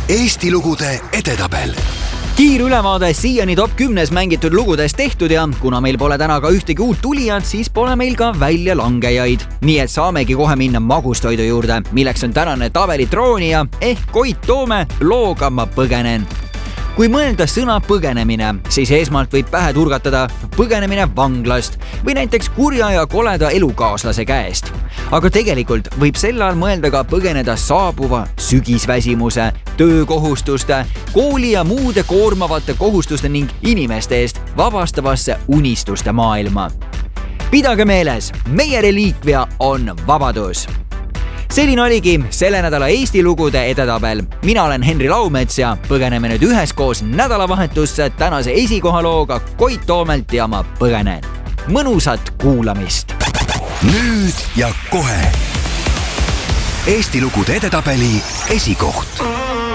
Eesti lugude edetabel. Kiirülevaade siiani top 10 mängitud lugudest tehtud ja kuna meil pole täna ka ühtegi uut tulijat, siis pole meil ka väljalangejaid. Nii et saamegi kohe minna magustoidu juurde, milleks on tänane tabelitroonija ehk Koit Toome looga Ma põgenen. Kui mõelda sõna põgenemine, siis esmalt võib pähe turgatada põgenemine vanglast või näiteks kurja ja koleda elukaaslase käest. Aga tegelikult võib selle all mõelda ka põgeneda saabuva sügisväsimuse, töökohustuste, kooli ja muude koormavate kohustuste ning inimeste eest vabastavasse unistuste maailma. Pidage meeles, meie reliikvia on vabadus. Selline oligi selle nädala Eesti lugude edetabel. Mina olen Henri Laumets ja põgeneme nüüd üheskoos nädalavahetusse tänase esikohalooga Koit Toomelt ja Ma põgenen. Mõnusat kuulamist! Nüüd ja kohe Eesti lugude edetabeli esikoht.